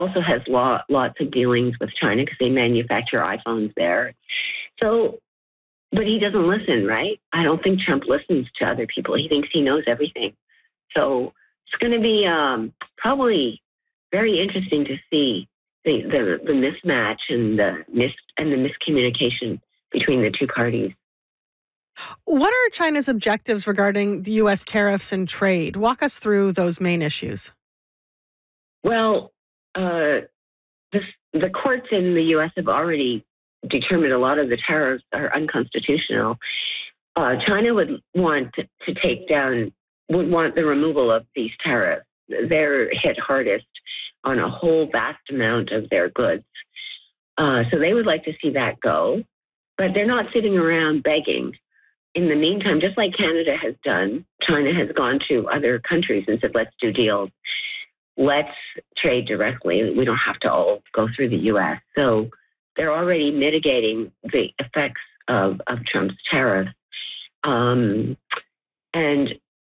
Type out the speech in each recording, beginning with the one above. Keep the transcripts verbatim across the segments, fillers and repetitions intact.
also has lot, lots of dealings with China because they manufacture iPhones there. So, but he doesn't listen, right? I don't think Trump listens to other people. He thinks he knows everything. So it's going to be um, probably very interesting to see the, the, the mismatch and the mis and the miscommunication between the two parties. What are China's objectives regarding the U S tariffs and trade? Walk us through those main issues. Well, uh, the, the courts in the U S have already determined a lot of the tariffs are unconstitutional. Uh, China would want to, to take down, would want the removal of these tariffs. They're hit hardest on a whole vast amount of their goods. Uh, so they would like to see that go, but they're not sitting around begging. In the meantime, just like Canada has done, China has gone to other countries and said, let's do deals. Let's trade directly. We don't have to all go through the U S. So they're already mitigating the effects of, of Trump's tariffs. Um, and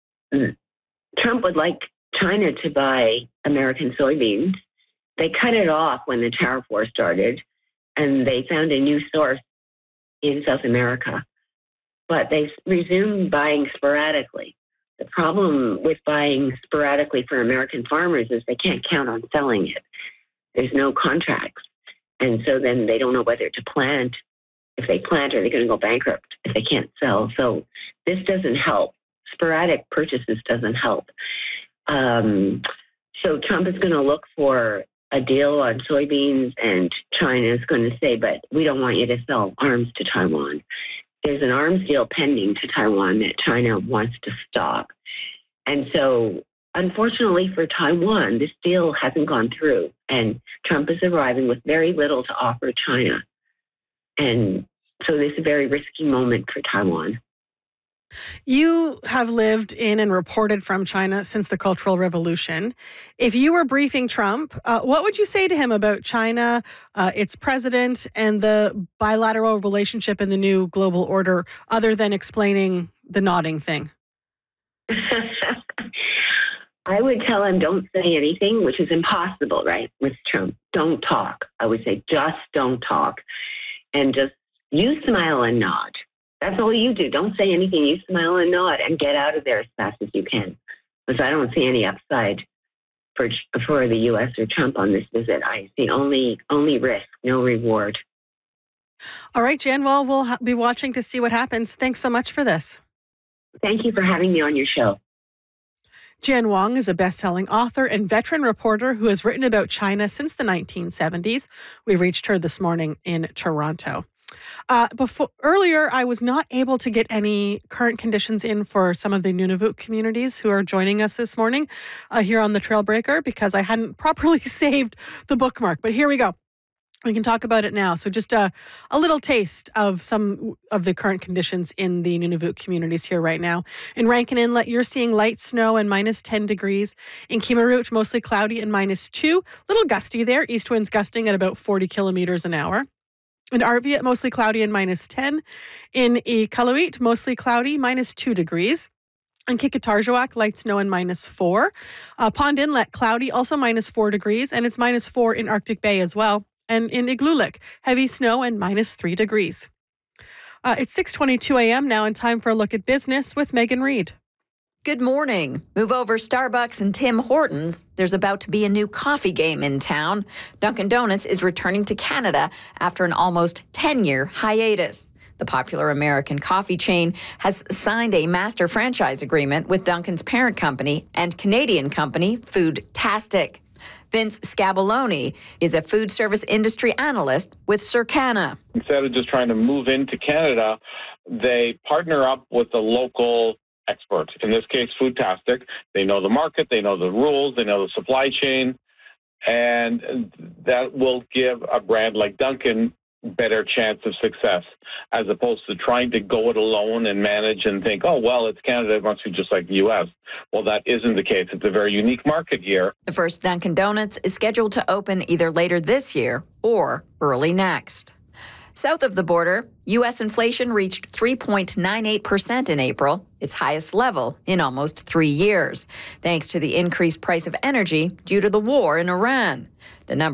Trump would like China to buy American soybeans. They cut it off when the tariff war started, and they found a new source in South America. But they resumed buying sporadically. The problem with buying sporadically for American farmers is they can't count on selling it. There's no contracts. And so then they don't know whether to plant. If they plant, are they going to go bankrupt if they can't sell? So this doesn't help. Sporadic purchases doesn't help. Um, so Trump is going to look for a deal on soybeans, and China is going to say, but we don't want you to sell arms to Taiwan. There's an arms deal pending to Taiwan that China wants to stop. And so, unfortunately for Taiwan, this deal hasn't gone through, and Trump is arriving with very little to offer China. And so this is a very risky moment for Taiwan. You have lived in and reported from China since the Cultural Revolution. If you were briefing Trump, uh, what would you say to him about China, uh, its president, and the bilateral relationship in the new global order, other than explaining the nodding thing? I would tell him don't say anything, which is impossible, right, with Trump. Don't talk. I would say just don't talk. And just you smile and nod. That's all you do. Don't say anything. You smile and nod and get out of there as fast as you can. Because I don't see any upside for for the U S or Trump on this visit. I see only only risk, no reward. All right, Jan. Well, we'll ha- be watching to see what happens. Thanks so much for this. Thank you for having me on your show. Jan Wong is a best-selling author and veteran reporter who has written about China since the nineteen seventies. We reached her this morning in Toronto. Uh, before earlier, I was not able to get any current conditions in for some of the Nunavut communities who are joining us this morning uh, here on the Trailbreaker because I hadn't properly saved the bookmark. But here we go. We can talk about it now. So just a, a little taste of some of the current conditions in the Nunavut communities here right now. In Rankin Inlet, you're seeing light snow and minus ten degrees. In Kimarut, mostly cloudy and minus two. Little gusty there. East winds gusting at about forty kilometers an hour. In Arviat, mostly cloudy and minus ten. In Iqaluit, mostly cloudy, minus two degrees. In Qikiqtarjuaq, light snow and minus four. Uh, Pond Inlet, cloudy, also minus four degrees, and it's minus four in Arctic Bay as well. And in Igloolik, heavy snow and minus three degrees. Uh, it's six twenty-two a.m. now, and time for a look at business with Megan Reed. Good morning. Move over Starbucks and Tim Hortons. There's about to be a new coffee game in town. Dunkin' Donuts is returning to Canada after an almost ten-year hiatus. The popular American coffee chain has signed a master franchise agreement with Dunkin's parent company and Canadian company Foodtastic. Vince Scaboloni is a food service industry analyst with Circana. Instead of just trying to move into Canada, they partner up with a local expert, in this case, Foodtastic. They know the market, they know the rules, they know the supply chain, and that will give a brand like Dunkin' better chance of success, as opposed to trying to go it alone and manage and think, oh, well, it's Canada, it must be just like the U S. Well, that isn't the case. It's a very unique market here. The first Dunkin' Donuts is scheduled to open either later this year or early next. South of the border, U S inflation reached three point nine eight percent in April, its highest level in almost three years, thanks to the increased price of energy due to the war in Iran. The number